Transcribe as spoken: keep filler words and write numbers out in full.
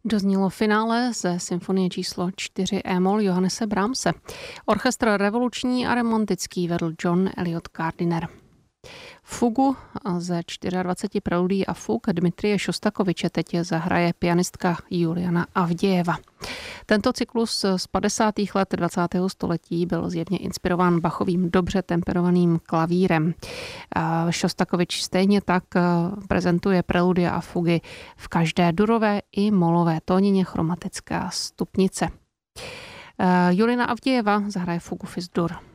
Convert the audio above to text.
Doznělo finále ze symfonie číslo čtyři e-moll Johannese Brahmse. Orchestr revoluční a romantický vedl John Elliot Gardiner. Fugu ze dvacet čtyři preludií a fug Dmitrije Šostakoviče teď zahraje pianistka Juliana Avdějeva. Tento cyklus z padesátých let dvacátého století byl zjevně inspirován Bachovým dobře temperovaným klavírem. Šostakovič stejně tak prezentuje preludia a fugy v každé durové i molové tónině chromatická stupnice. Juliana Avdějeva zahraje fugu Fis dur.